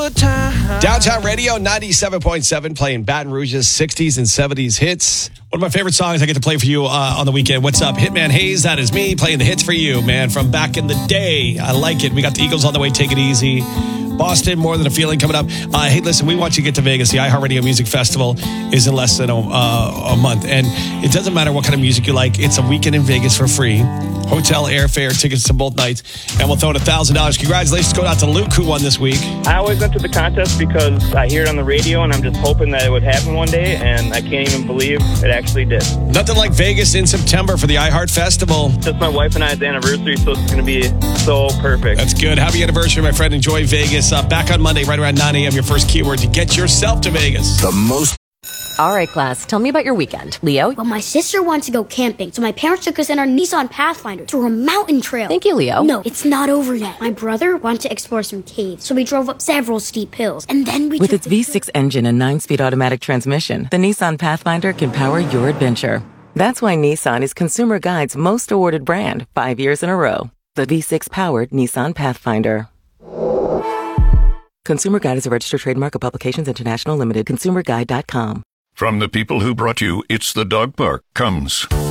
good time. Downtown Radio 97.7 playing Baton Rouge's 60s and 70s hits. One of my favorite songs I get to play for you on the weekend. What's up? Hitman Hayes, that is me playing the hits for you, man, from back in the day. I like it. We got the Eagles on the way. Take it easy. Boston, More Than a Feeling coming up. Hey, listen, we want you to get to Vegas. The iHeartRadio Music Festival is in less than a month. And it doesn't matter what kind of music you like. It's a weekend in Vegas for free. Hotel, airfare, tickets to both nights. And we'll throw in $1,000. Congratulations go out to Luke, who won this week. I always went to the contest because I hear it on the radio, and I'm just hoping that it would happen one day, and I can't even believe it actually did. Nothing like Vegas in September for the iHeart Festival. Just my wife and I's anniversary, so it's going to be so perfect. That's good. Happy anniversary, my friend. Enjoy Vegas. Back on Monday, right around 9 a.m., your first keyword to get yourself to Vegas. The most. All right, class, tell me about your weekend. Leo? Well, my sister wanted to go camping, so my parents took us in our Nissan Pathfinder through a mountain trail. Thank you, Leo. No, it's not over yet. My brother wanted to explore some caves, so we drove up several steep hills, and then we With its V6 engine and 9-speed automatic transmission, the Nissan Pathfinder can power your adventure. That's why Nissan is Consumer Guide's most awarded brand 5 years in a row. The V6-powered Nissan Pathfinder. Consumer Guide is a registered trademark of Publications International Limited. ConsumerGuide.com. From the people who brought you It's the Dog Park comes